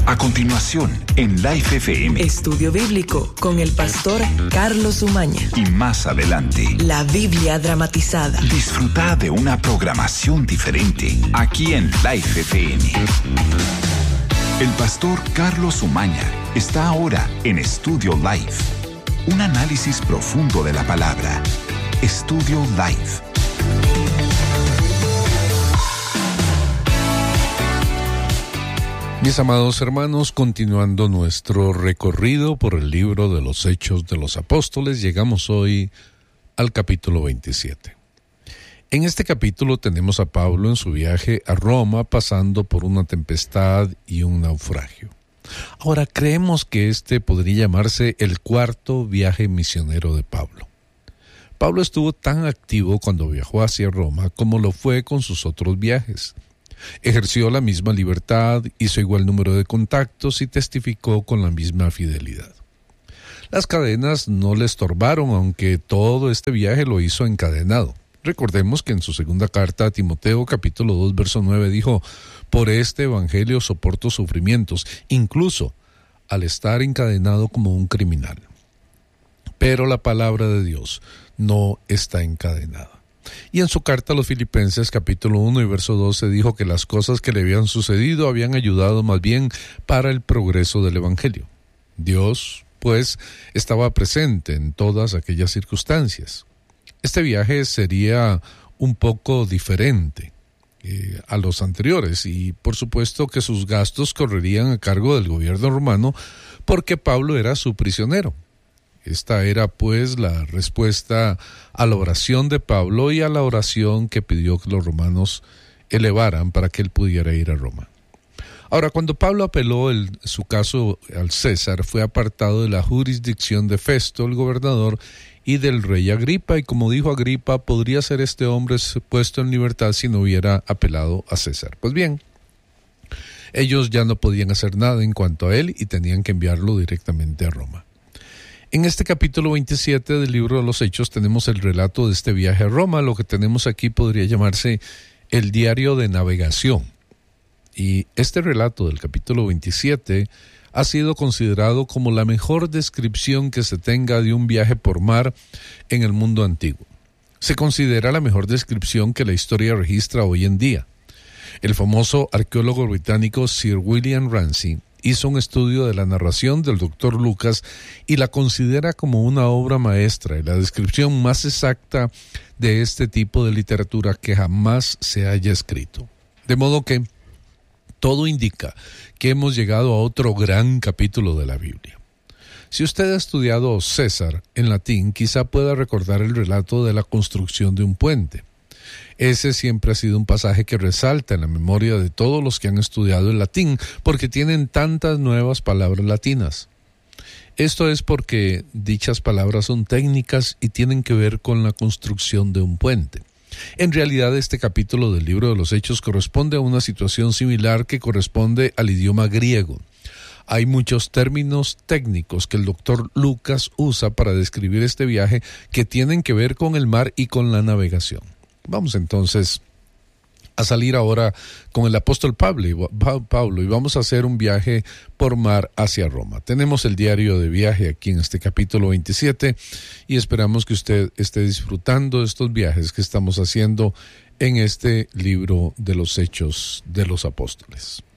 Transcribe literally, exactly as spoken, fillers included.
A continuación, en Life F M. Estudio Bíblico con el pastor Carlos Umaña. Y más adelante, la Biblia dramatizada. Disfruta de una programación diferente aquí en Life F M. El pastor Carlos Umaña está ahora en Estudio Life. Un análisis profundo de la palabra. Estudio Life. Mis amados hermanos, continuando nuestro recorrido por el libro de los Hechos de los Apóstoles, llegamos hoy al capítulo veintisiete. En este capítulo tenemos a Pablo en su viaje a Roma, pasando por una tempestad y un naufragio. Ahora, creemos que este podría llamarse el cuarto viaje misionero de Pablo. Pablo estuvo tan activo cuando viajó hacia Roma como lo fue con sus otros viajes. Ejerció la misma libertad, hizo igual número de contactos y testificó con la misma fidelidad. Las cadenas no le estorbaron, aunque todo este viaje lo hizo encadenado. Recordemos que en su segunda carta a Timoteo, capítulo dos, verso nueve, dijo: «Por este evangelio soporto sufrimientos, incluso al estar encadenado como un criminal». Pero la palabra de Dios no está encadenada. Y en su carta a los Filipenses, capítulo uno y verso doce, dijo que las cosas que le habían sucedido habían ayudado más bien para el progreso del evangelio. Dios, pues, estaba presente en todas aquellas circunstancias. Este viaje sería un poco diferente eh, a los anteriores, y por supuesto que sus gastos correrían a cargo del gobierno romano, porque Pablo era su prisionero. Esta era pues la respuesta a la oración de Pablo y a la oración que pidió que los romanos elevaran para que él pudiera ir a Roma. Ahora, cuando Pablo apeló el, su caso al César, fue apartado de la jurisdicción de Festo, el gobernador, y del rey Agripa, y como dijo Agripa, podría ser este hombre puesto en libertad si no hubiera apelado a César. Pues bien, ellos ya no podían hacer nada en cuanto a él y tenían que enviarlo directamente a Roma. En este capítulo veintisiete del libro de los Hechos tenemos el relato de este viaje a Roma. Lo que tenemos aquí podría llamarse el diario de navegación. Y este relato del capítulo veintisiete ha sido considerado como la mejor descripción que se tenga de un viaje por mar en el mundo antiguo. Se considera la mejor descripción que la historia registra hoy en día. El famoso arqueólogo británico Sir William Ramsay hizo un estudio de la narración del doctor Lucas y la considera como una obra maestra y la descripción más exacta de este tipo de literatura que jamás se haya escrito. De modo que todo indica que hemos llegado a otro gran capítulo de la Biblia. Si usted ha estudiado César en latín, quizá pueda recordar el relato de la construcción de un puente. Ese siempre ha sido un pasaje que resalta en la memoria de todos los que han estudiado el latín, porque tienen tantas nuevas palabras latinas. Esto es porque dichas palabras son técnicas y tienen que ver con la construcción de un puente. En realidad, este capítulo del libro de los Hechos corresponde a una situación similar que corresponde al idioma griego. Hay muchos términos técnicos que el doctor Lucas usa para describir este viaje que tienen que ver con el mar y con la navegación. Vamos entonces a salir ahora con el apóstol Pablo y, Pablo y vamos a hacer un viaje por mar hacia Roma. Tenemos el diario de viaje aquí en este capítulo veintisiete y esperamos que usted esté disfrutando de estos viajes que estamos haciendo en este libro de los Hechos de los Apóstoles.